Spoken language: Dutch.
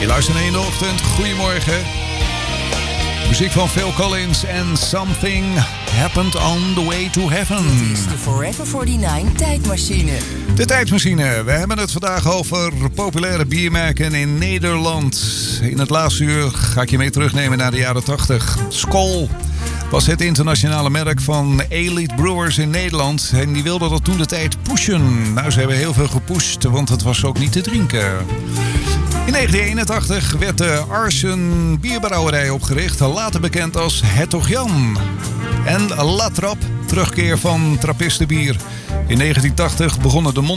Luister naar in de ochtend. Goedemorgen. Muziek van Phil Collins en Something Happened on the Way to Heaven. Dit is de Forever 49 tijdmachine. De tijdmachine. We hebben het vandaag over populaire biermerken in Nederland. In het laatste uur ga ik je mee terugnemen naar de jaren 80. Skol was het internationale merk van Elite Brewers in Nederland. En die wilden dat toen de tijd pushen. Nou, ze hebben heel veel gepusht, want het was ook niet te drinken. In 1981 werd de Arsen bierbrouwerij opgericht, later bekend als Hertog Jan. En La Trappe, terugkeer van trappistenbier. In 1980 begonnen de